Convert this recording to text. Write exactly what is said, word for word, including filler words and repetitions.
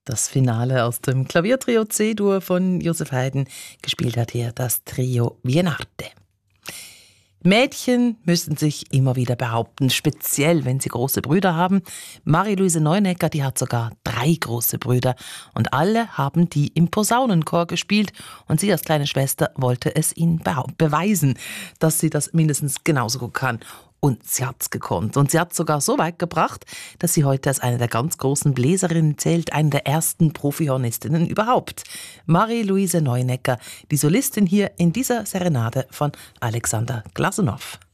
Das Finale aus dem Klaviertrio C-Dur von Joseph Haydn. Gespielt hat hier das Trio Viennarte. Mädchen müssen sich immer wieder behaupten, speziell wenn sie große Brüder haben. Marie-Louise Neunecker, die hat sogar drei große Brüder und alle haben die im Posaunenchor gespielt und sie als kleine Schwester wollte es ihnen beweisen, dass sie das mindestens genauso gut kann. Und sie hat's gekonnt. Und sie hat sogar so weit gebracht, dass sie heute als eine der ganz großen Bläserinnen zählt, eine der ersten Profihornistinnen überhaupt. Marie-Louise Neunecker, die Solistin hier in dieser Serenade von Alexander Glasunow.